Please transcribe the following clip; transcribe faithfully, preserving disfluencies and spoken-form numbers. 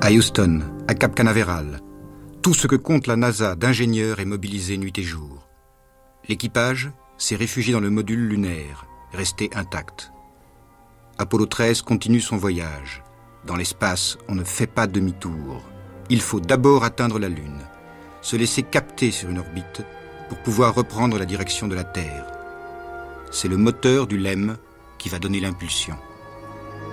À Houston, à Cap Canaveral, tout ce que compte la NASA d'ingénieurs est mobilisé nuit et jour. L'équipage s'est réfugié dans le module lunaire, resté intact. Apollo treize continue son voyage. Dans l'espace, on ne fait pas demi-tour. Il faut d'abord atteindre la Lune, se laisser capter sur une orbite pour pouvoir reprendre la direction de la Terre. C'est le moteur du LEM qui va donner l'impulsion.